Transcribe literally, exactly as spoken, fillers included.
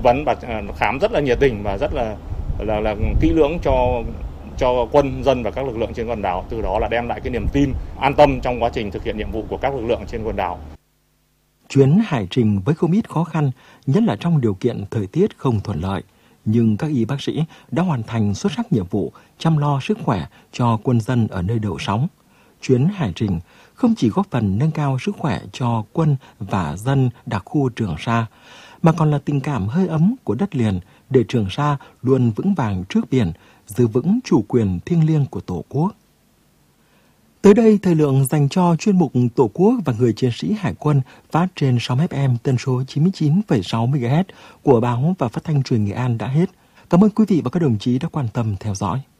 vấn và khám rất là nhiệt tình và rất là là, là kỹ lưỡng cho cho quân dân và các lực lượng trên quần đảo, từ đó là đem lại cái niềm tin, an tâm trong quá trình thực hiện nhiệm vụ của các lực lượng trên quần đảo. Chuyến hải trình với không ít khó khăn, nhất là trong điều kiện thời tiết không thuận lợi, nhưng các y bác sĩ đã hoàn thành xuất sắc nhiệm vụ chăm lo sức khỏe cho quân dân ở nơi đậu sóng. Chuyến hải trình không chỉ góp phần nâng cao sức khỏe cho quân và dân đặc khu Trường Sa, mà còn là tình cảm hơi ấm của đất liền để Trường Sa luôn vững vàng trước biển, giữ vững chủ quyền thiêng liêng của Tổ quốc. Tới đây, thời lượng dành cho chuyên mục Tổ quốc và người chiến sĩ Hải quân phát trên sóng ép em tần số chín mươi chín phẩy sáu mê ga héc của Báo và Phát thanh Truyền hình Nghệ An đã hết. Cảm ơn quý vị và các đồng chí đã quan tâm theo dõi.